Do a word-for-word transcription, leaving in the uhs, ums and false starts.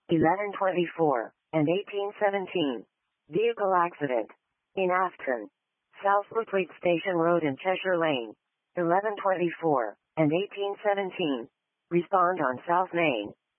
eleven twenty-four, and eighteen seventeen. Vehicle accident. In Afton. South Lutwyche Station Road and Cheshire Lane. eleven twenty-four, and eighteen seventeen. Respond on South Main.